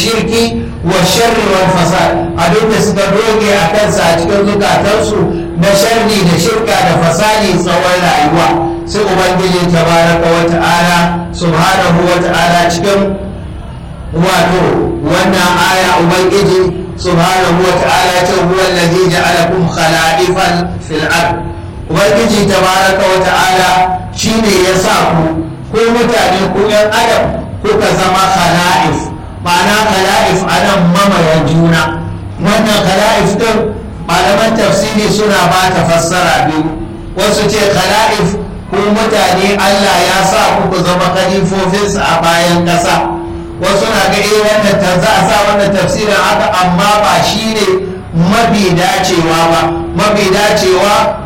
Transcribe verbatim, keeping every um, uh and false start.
shirki wa sharri wal fasad, abinda suka doge a kansa a cikin zukatansu na sharri da shirka da fasadi tsawon rayuwa. Sai ubangiji tabaraka wa ta'ala subhanahu wa ta'ala cikin wato wannan aya ubangiji subhanahu wa ta'ala ce huwa allazi ja'alakum khala'ifan fil ard. Ubangiji tabaraka wa ta'ala shine ya sa ku ko mutane ko yan adam kuka zama khala'if, ma'ana khala'if anan mamayan juna. Wannan khala'if din malaman tafsiri suna ba ta fassara biyu. Wasu ce khala'if ko mutane Allah ya sa ku ku zama khalifofinsa a bayan ƙasa. Wasu na ga eh wannan ta za a sa wannan tafsirin haka, amma ba shine mafi dacewa ba. Mafi dacewa